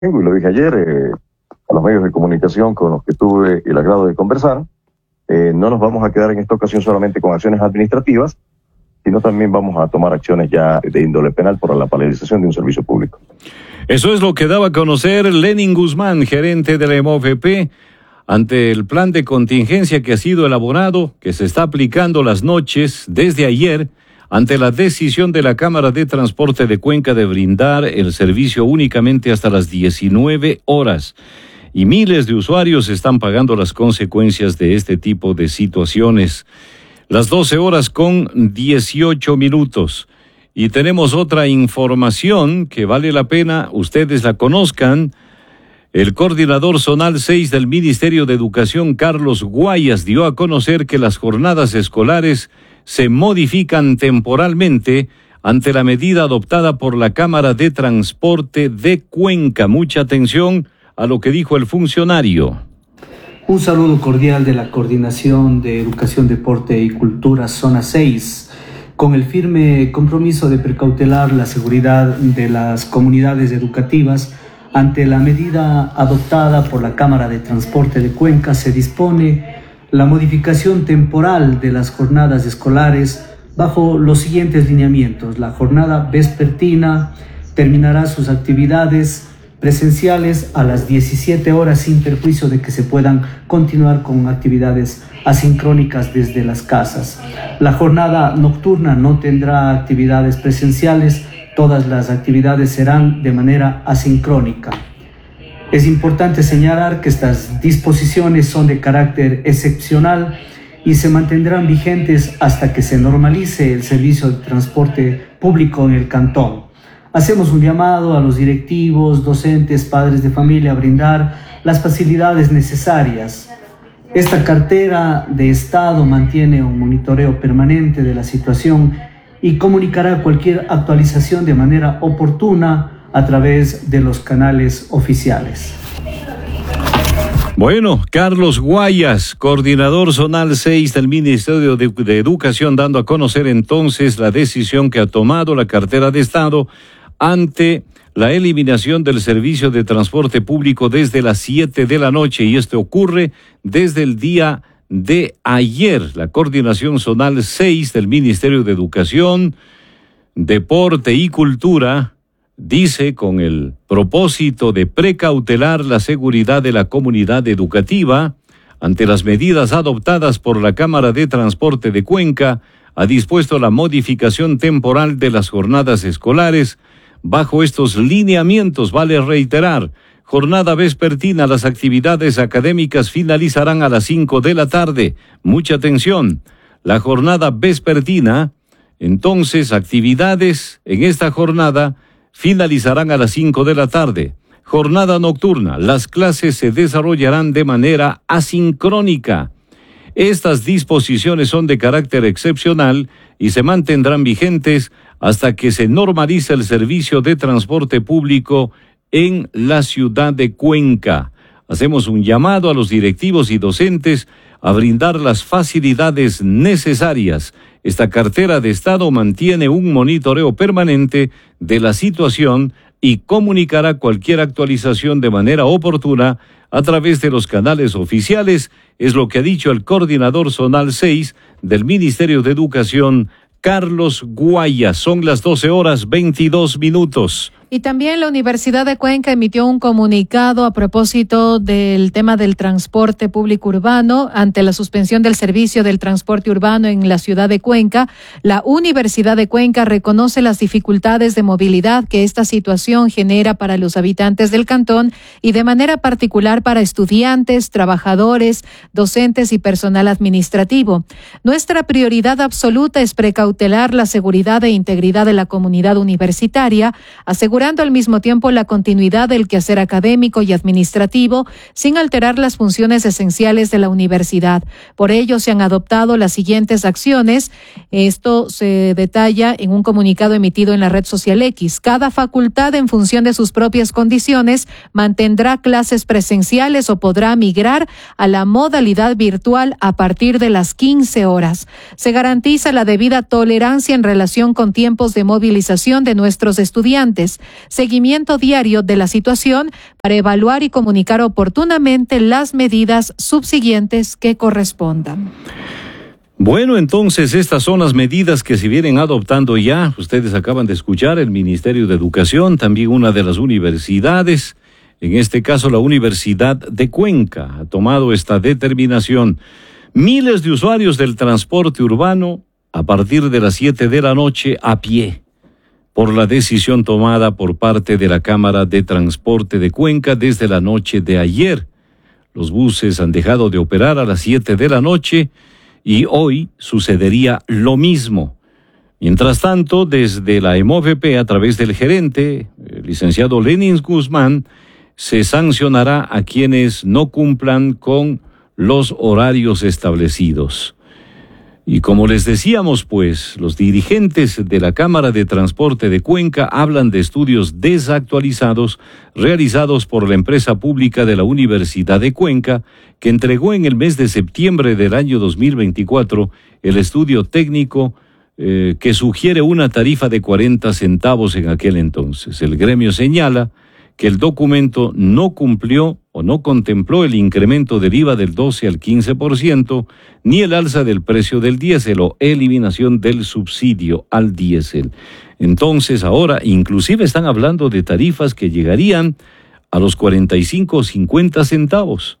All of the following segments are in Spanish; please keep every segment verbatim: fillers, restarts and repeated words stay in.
y lo dije ayer eh, a los medios de comunicación con los que tuve el agrado de conversar, eh, no nos vamos a quedar en esta ocasión solamente con acciones administrativas, sino también vamos a tomar acciones ya de índole penal por la paralización de un servicio público. Eso es lo que daba a conocer Lenin Guzmán, gerente de la E M O V P, ante el plan de contingencia que ha sido elaborado, que se está aplicando las noches desde ayer, ante la decisión de la Cámara de Transporte de Cuenca de brindar el servicio únicamente hasta las diecinueve horas. Y miles de usuarios están pagando las consecuencias de este tipo de situaciones. Las doce horas con dieciocho minutos. Y tenemos otra información que vale la pena ustedes la conozcan. El coordinador zonal seis del Ministerio de Educación, Carlos Guayas, dio a conocer que las jornadas escolares se modifican temporalmente ante la medida adoptada por la Cámara de Transporte de Cuenca. Mucha atención a lo que dijo el funcionario. Un saludo cordial de la Coordinación de Educación, Deporte y Cultura Zona seis, con el firme compromiso de precautelar la seguridad de las comunidades educativas. Ante la medida adoptada por la Cámara de Transporte de Cuenca, se dispone la modificación temporal de las jornadas escolares bajo los siguientes lineamientos. La jornada vespertina terminará sus actividades presenciales a las diecisiete horas sin perjuicio de que se puedan continuar con actividades asincrónicas desde las casas. La jornada nocturna no tendrá actividades presenciales, todas las actividades serán de manera asincrónica. Es importante señalar que estas disposiciones son de carácter excepcional y se mantendrán vigentes hasta que se normalice el servicio de transporte público en el cantón. Hacemos un llamado a los directivos, docentes, padres de familia a brindar las facilidades necesarias. Esta cartera de Estado mantiene un monitoreo permanente de la situación y comunicará cualquier actualización de manera oportuna a través de los canales oficiales. Bueno, Carlos Guayas, coordinador zonal seis del Ministerio de, de Educación, dando a conocer entonces la decisión que ha tomado la cartera de Estado ante la eliminación del servicio de transporte público desde las siete de la noche, y esto ocurre desde el día de ayer. La coordinación zonal seis del Ministerio de Educación, Deporte y Cultura dice, con el propósito de precautelar la seguridad de la comunidad educativa ante las medidas adoptadas por la Cámara de Transporte de Cuenca, ha dispuesto la modificación temporal de las jornadas escolares. Bajo estos lineamientos, vale reiterar, jornada vespertina, las actividades académicas finalizarán a las cinco de la tarde. Mucha atención, la jornada vespertina, entonces actividades en esta jornada finalizarán a las cinco de la tarde. Jornada nocturna, las clases se desarrollarán de manera asincrónica. Estas disposiciones son de carácter excepcional y se mantendrán vigentes hasta que se normalice el servicio de transporte público en la ciudad de Cuenca. Hacemos un llamado a los directivos y docentes a brindar las facilidades necesarias. Esta cartera de Estado mantiene un monitoreo permanente de la situación y comunicará cualquier actualización de manera oportuna a través de los canales oficiales, es lo que ha dicho el coordinador zonal seis del Ministerio de Educación, Carlos Guayas. Son las doce horas veintidós minutos. Y también la Universidad de Cuenca emitió un comunicado a propósito del tema del transporte público urbano. Ante la suspensión del servicio del transporte urbano en la ciudad de Cuenca, la Universidad de Cuenca reconoce las dificultades de movilidad que esta situación genera para los habitantes del cantón y de manera particular para estudiantes, trabajadores, docentes y personal administrativo. Nuestra prioridad absoluta es precautelar la seguridad e integridad de la comunidad universitaria, asegurando al mismo tiempo la continuidad del quehacer académico y administrativo sin alterar las funciones esenciales de la universidad. Por ello se han adoptado las siguientes acciones. Esto se detalla en un comunicado emitido en la red social X. Cada facultad, en función de sus propias condiciones, mantendrá clases presenciales o podrá migrar a la modalidad virtual a partir de las quince horas. Se garantiza la debida tolerancia en relación con tiempos de movilización de nuestros estudiantes. seguimiento diario de la situación para evaluar y comunicar oportunamente las medidas subsiguientes que correspondan. Bueno, entonces estas son las medidas que se vienen adoptando ya. Ustedes acaban de escuchar el Ministerio de Educación, también una de las universidades, en este caso la Universidad de Cuenca, ha tomado esta determinación. Miles de usuarios del transporte urbano a partir de las siete de la noche a pie, por la decisión tomada por parte de la Cámara de Transporte de Cuenca desde la noche de ayer. Los buses han dejado de operar a las siete de la noche y hoy sucedería lo mismo. Mientras tanto, desde la E M O V P, a través del gerente, el licenciado Lenin Guzmán, se sancionará a quienes no cumplan con los horarios establecidos. Y como les decíamos, pues, los dirigentes de la Cámara de Transporte de Cuenca hablan de estudios desactualizados realizados por la empresa pública de la Universidad de Cuenca, que entregó en el mes de septiembre del año dos mil veinticuatro el estudio técnico eh, que sugiere una tarifa de cuarenta centavos en aquel entonces. El gremio señala que el documento no cumplió o no contempló el incremento del I V A del doce al quince por ciento, ni el alza del precio del diésel o eliminación del subsidio al diésel. Entonces ahora inclusive están hablando de tarifas que llegarían a los cuarenta y cinco o cincuenta centavos.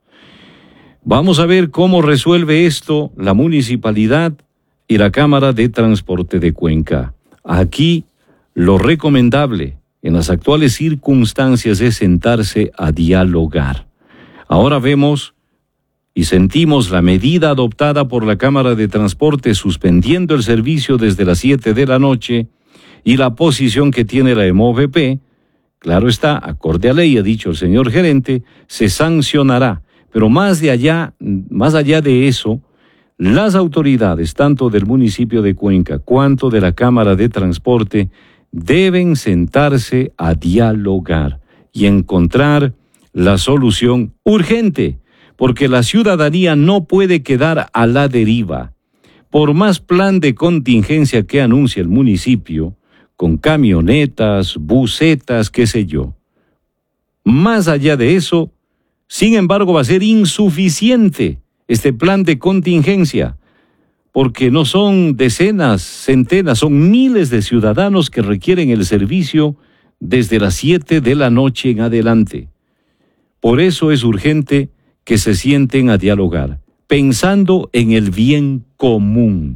Vamos a ver cómo resuelve esto la municipalidad y la Cámara de Transporte de Cuenca. Aquí lo recomendable en las actuales circunstancias es sentarse a dialogar. Ahora vemos y sentimos la medida adoptada por la Cámara de Transporte suspendiendo el servicio desde las siete de la noche y la posición que tiene la E M O V P. Claro está, acorde a ley, ha dicho el señor gerente, se sancionará. Pero más de allá, más allá de eso, las autoridades, tanto del municipio de Cuenca cuanto de la Cámara de Transporte, deben sentarse a dialogar y encontrar la solución urgente, porque la ciudadanía no puede quedar a la deriva. Por más plan de contingencia que anuncia el municipio, con camionetas, busetas, qué sé yo, más allá de eso, sin embargo, va a ser insuficiente este plan de contingencia, porque no son decenas, centenas, son miles de ciudadanos que requieren el servicio desde las siete de la noche en adelante. Por eso es urgente que se sienten a dialogar, pensando en el bien común,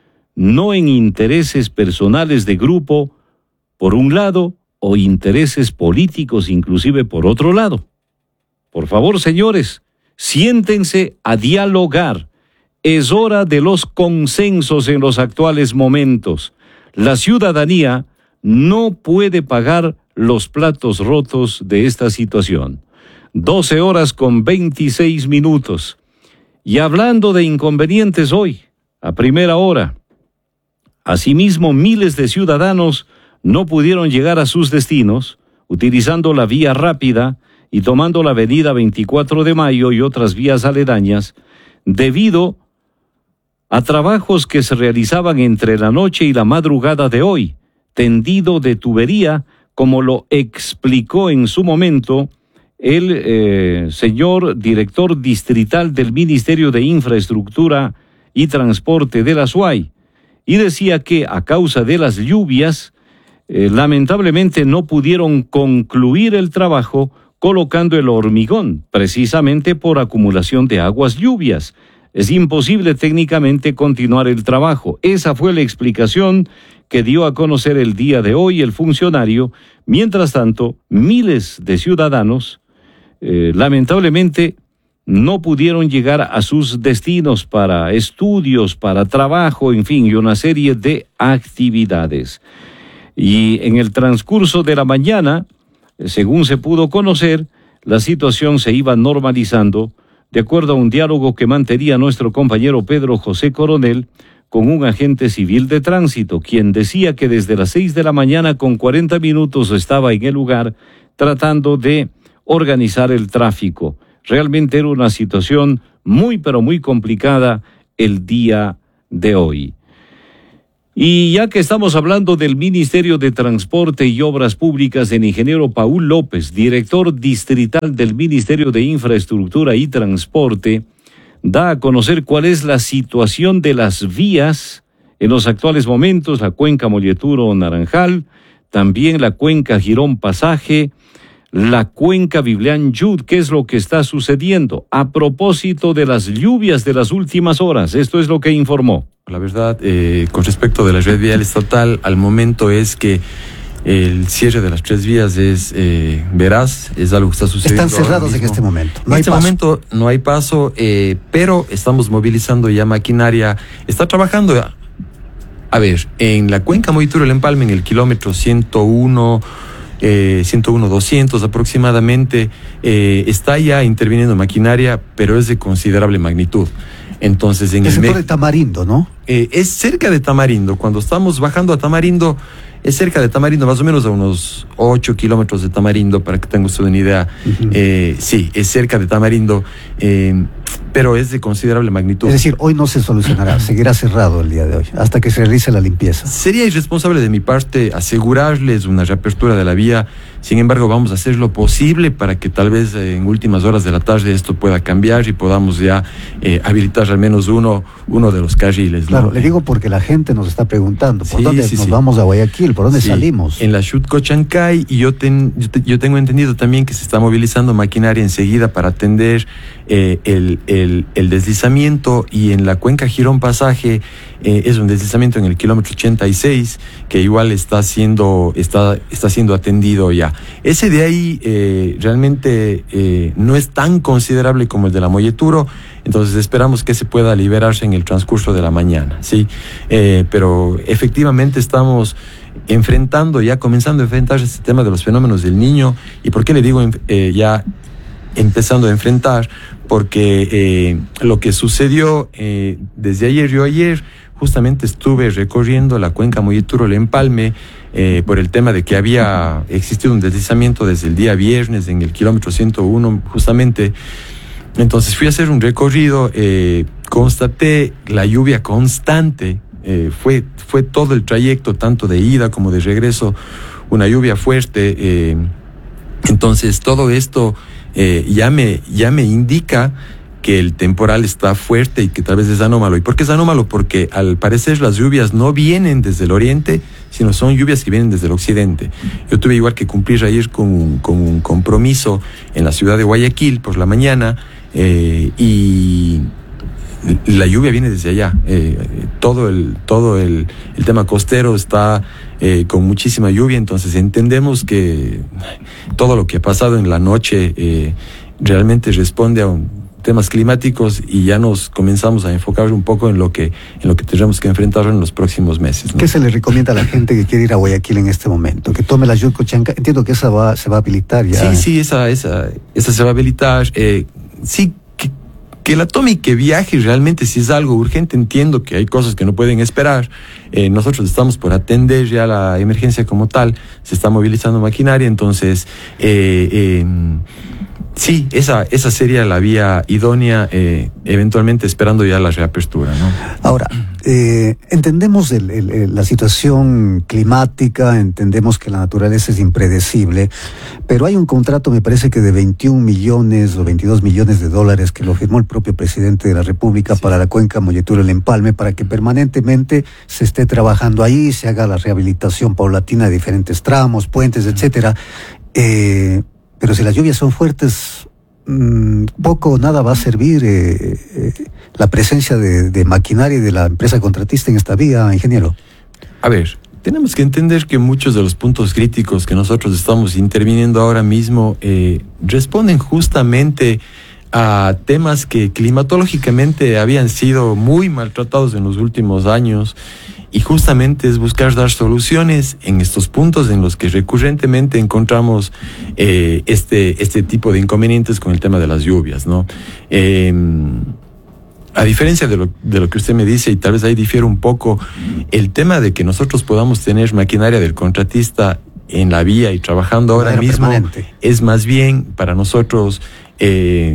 no en intereses personales de grupo, por un lado, o intereses políticos inclusive por otro lado. Por favor, señores, siéntense a dialogar. Es hora de los consensos en los actuales momentos. La ciudadanía no puede pagar los platos rotos de esta situación. doce horas con veintiséis minutos. Y hablando de inconvenientes hoy, a primera hora, asimismo miles de ciudadanos no pudieron llegar a sus destinos utilizando la vía rápida y tomando la avenida veinticuatro de mayo y otras vías aledañas debido a trabajos que se realizaban entre la noche y la madrugada de hoy, tendido de tubería, como lo explicó en su momento el eh, señor director distrital del Ministerio de Infraestructura y Transporte de la S U A Y, y decía que a causa de las lluvias, eh, lamentablemente no pudieron concluir el trabajo colocando el hormigón, precisamente por acumulación de aguas lluvias. Es imposible técnicamente continuar el trabajo. Esa fue la explicación que dio a conocer el día de hoy el funcionario. Mientras tanto, miles de ciudadanos, eh, lamentablemente, no pudieron llegar a sus destinos para estudios, para trabajo, en fin, y una serie de actividades. Y en el transcurso de la mañana, según se pudo conocer, la situación se iba normalizando, de acuerdo a un diálogo que mantenía nuestro compañero Pedro José Coronel con un agente civil de tránsito, quien decía que desde las seis de la mañana con cuarenta minutos estaba en el lugar tratando de organizar el tráfico. Realmente era una situación muy pero muy complicada el día de hoy. Y ya que estamos hablando del Ministerio de Transporte y Obras Públicas, el ingeniero Paul López, director distrital del Ministerio de Infraestructura y Transporte, da a conocer cuál es la situación de las vías en los actuales momentos, la cuenca Molleturo-Naranjal, también la cuenca Girón-Pasaje, la cuenca Biblián-Yud. ¿Qué es lo que está sucediendo? A propósito de las lluvias de las últimas horas, esto es lo que informó. La verdad, eh, con respecto de la red vial estatal, al momento es que el cierre de las tres vías es eh, veraz, es algo que está sucediendo. Están cerrados en este momento. No en este paso. momento no hay paso, eh, pero estamos movilizando ya maquinaria. Está trabajando, a, a ver, en la cuenca Molleturo-El Empalme, en el kilómetro ciento uno, eh, ciento uno, doscientos aproximadamente, eh, está ya interviniendo maquinaria, pero es de considerable magnitud. Entonces, en el, el sector me- de Tamarindo, ¿no? Eh, es cerca de Tamarindo. Cuando estamos bajando a Tamarindo, es cerca de Tamarindo, más o menos a unos ocho kilómetros de Tamarindo, para que tengan usted una idea. Uh-huh. Eh, sí, es cerca de Tamarindo, eh, pero es de considerable magnitud. Es decir, hoy no se solucionará, seguirá cerrado el día de hoy, hasta que se realice la limpieza. Sería irresponsable de mi parte asegurarles una reapertura de la vía. Sin embargo, vamos a hacer lo posible para que tal vez eh, en últimas horas de la tarde esto pueda cambiar y podamos ya eh, habilitar al menos uno, uno de los carriles, ¿no? Claro, le digo porque la gente nos está preguntando, ¿por sí, dónde sí, nos sí. vamos a Guayaquil? ¿Por dónde sí, salimos? En la Xutcochancay, y yo, ten, yo, te, yo tengo entendido también que se está movilizando maquinaria enseguida para atender eh, el, el, el deslizamiento, y en la cuenca Girón Pasaje eh, es un deslizamiento en el kilómetro ochenta y seis que igual está siendo, está, está siendo atendido ya. Ese de ahí eh, realmente eh, no es tan considerable como el de la Molleturo, entonces esperamos que se pueda liberarse en el transcurso de la mañana, ¿sí? Eh, pero efectivamente estamos enfrentando, ya comenzando a enfrentar este tema de los fenómenos del Niño. ¿Y por qué le digo eh, ya empezando a enfrentar? Porque eh, lo que sucedió eh, desde ayer, yo ayer justamente estuve recorriendo la cuenca Molleturo-El Empalme eh, por el tema de que había existido un deslizamiento desde el día viernes en el kilómetro ciento uno justamente. Entonces fui a hacer un recorrido, eh, constaté la lluvia constante, eh, fue, fue todo el trayecto, tanto de ida como de regreso, una lluvia fuerte. Eh, entonces todo esto eh, ya me, ya me indica que el temporal está fuerte y que tal vez es anómalo. ¿Y por qué es anómalo? Porque al parecer las lluvias no vienen desde el oriente, sino son lluvias que vienen desde el occidente. Yo tuve igual que cumplir ayer con un, con un compromiso en la ciudad de Guayaquil por la mañana, eh, y la lluvia viene desde allá. Eh, todo el, todo el, el tema costero está eh, con muchísima lluvia, entonces entendemos que todo lo que ha pasado en la noche eh, realmente responde a un temas climáticos, y ya nos comenzamos a enfocar un poco en lo que en lo que tendremos que enfrentar en los próximos meses, ¿no? ¿Qué se le recomienda a la gente que quiere ir a Guayaquil en este momento? Que tome la Xutcochancay. Entiendo que esa va, se va a habilitar ya. Sí, sí, esa, esa, esa se va a habilitar. Eh, sí, que, que la tome y que viaje realmente si es algo urgente. Entiendo que hay cosas que no pueden esperar. Eh, nosotros estamos por atender ya la emergencia como tal. Se está movilizando maquinaria, entonces eh, eh, sí, esa, esa sería la vía idónea, eh, eventualmente esperando ya la reapertura, ¿no? Ahora, eh, entendemos el, el, el, la situación climática, entendemos que la naturaleza es impredecible, pero hay un contrato, me parece que de veintiún millones o veintidós millones de dólares que lo firmó el propio presidente de la República, sí, para la cuenca Molleturo-El Empalme, para que permanentemente se esté trabajando ahí, se haga la rehabilitación paulatina de diferentes tramos, puentes, etcétera. Eh, Pero si las lluvias son fuertes, mmm, poco o nada va a servir eh, eh, la presencia de, de maquinaria y de la empresa contratista en esta vía, ingeniero. A ver, tenemos que entender que muchos de los puntos críticos que nosotros estamos interviniendo ahora mismo eh, responden justamente a temas que climatológicamente habían sido muy maltratados en los últimos años, y justamente es buscar dar soluciones en estos puntos en los que recurrentemente encontramos eh, este, este tipo de inconvenientes con el tema de las lluvias, ¿no? Eh, a diferencia de lo, de lo que usted me dice, y tal vez ahí difiere un poco, el tema de que nosotros podamos tener maquinaria del contratista en la vía y trabajando ahora mismo permanente, es más bien para nosotros eh,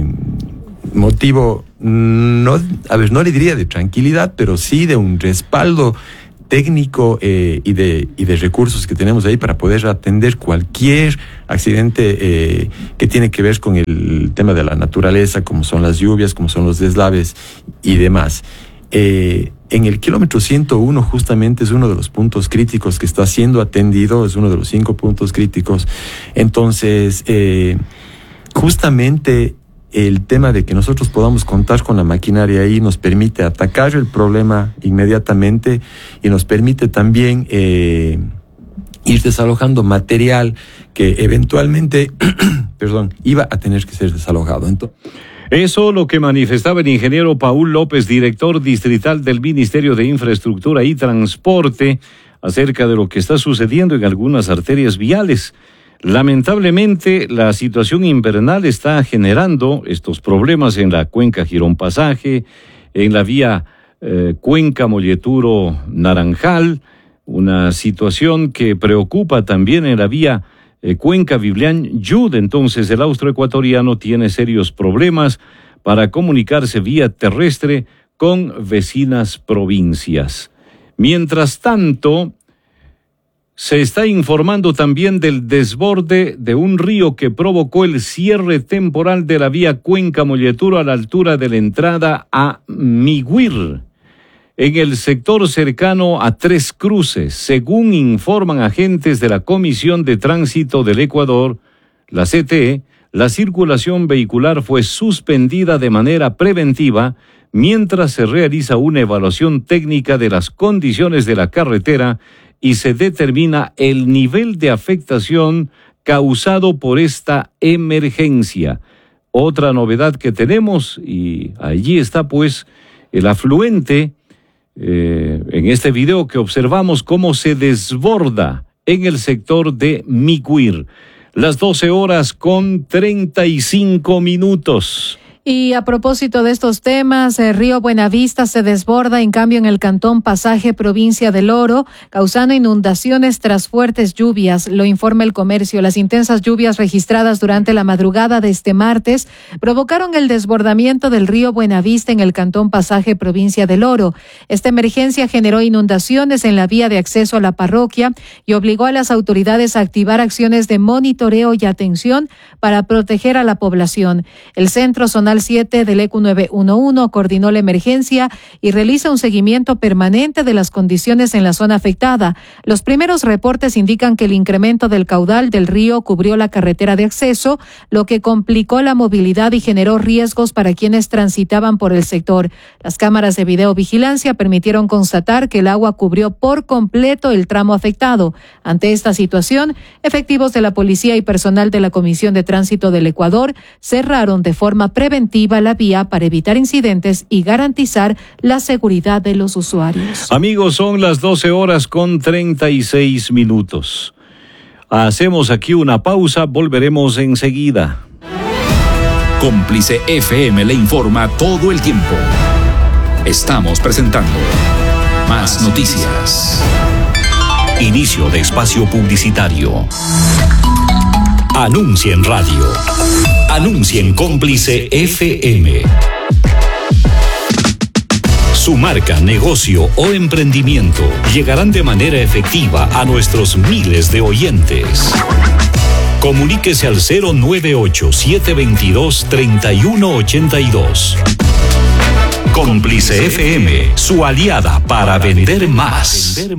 motivo, no, a ver, no le diría de tranquilidad, pero sí de un respaldo técnico eh, y, de, y de recursos que tenemos ahí para poder atender cualquier accidente eh, que tiene que ver con el tema de la naturaleza, como son las lluvias, como son los deslaves y demás. Eh, en el kilómetro ciento uno justamente es uno de los puntos críticos que está siendo atendido, es uno de los cinco puntos críticos. Entonces, eh, justamente el tema de que nosotros podamos contar con la maquinaria ahí nos permite atacar el problema inmediatamente y nos permite también eh, ir desalojando material que eventualmente, perdón, iba a tener que ser desalojado. Entonces, eso lo que manifestaba el ingeniero Paul López, director distrital del Ministerio de Infraestructura y Transporte, acerca de lo que está sucediendo en algunas arterias viales. Lamentablemente, la situación invernal está generando estos problemas en la cuenca Girón Pasaje, en la vía eh, Cuenca Molleturo Naranjal, una situación que preocupa también en la vía eh, Cuenca Biblián Yud. Entonces, el austroecuatoriano tiene serios problemas para comunicarse vía terrestre con vecinas provincias. Mientras tanto, se está informando también del desborde de un río que provocó el cierre temporal de la vía Cuenca Molleturo a la altura de la entrada a Miguir, en el sector cercano a Tres Cruces. Según informan agentes de la Comisión de Tránsito del Ecuador, la C T E, la circulación vehicular fue suspendida de manera preventiva mientras se realiza una evaluación técnica de las condiciones de la carretera y se determina el nivel de afectación causado por esta emergencia. Otra novedad que tenemos, y allí está pues el afluente, eh, en este video que observamos cómo se desborda en el sector de Micuir. Las doce horas con treinta y cinco minutos. Y a propósito de estos temas, el río Buenavista se desborda, en cambio, en el cantón Pasaje, provincia del Oro, causando inundaciones tras fuertes lluvias. Lo informa El Comercio. Las intensas lluvias registradas durante la madrugada de este martes provocaron el desbordamiento del río Buenavista en el cantón Pasaje, provincia del Oro. Esta emergencia generó inundaciones en la vía de acceso a la parroquia y obligó a las autoridades a activar acciones de monitoreo y atención para proteger a la población. El Centro Zonal siete del E Q nueve uno uno coordinó la emergencia y realiza un seguimiento permanente de las condiciones en la zona afectada. Los primeros reportes indican que el incremento del caudal del río cubrió la carretera de acceso, lo que complicó la movilidad y generó riesgos para quienes transitaban por el sector. Las cámaras de videovigilancia permitieron constatar que el agua cubrió por completo el tramo afectado. Ante esta situación, efectivos de la policía y personal de la Comisión de Tránsito del Ecuador cerraron de forma preventiva la vía para evitar incidentes y garantizar la seguridad de los usuarios. Amigos, son las doce horas con treinta y seis minutos. Hacemos aquí una pausa, volveremos enseguida. Cómplice F M le informa todo el tiempo. Estamos presentando Más Noticias. Inicio de espacio publicitario. Anuncia en radio. Anuncia en Cómplice F M. Su marca, negocio o emprendimiento llegarán de manera efectiva a nuestros miles de oyentes. Comuníquese al cero nueve ocho, siete dos dos, tres uno ocho dos. Cómplice F M, su aliada para vender más.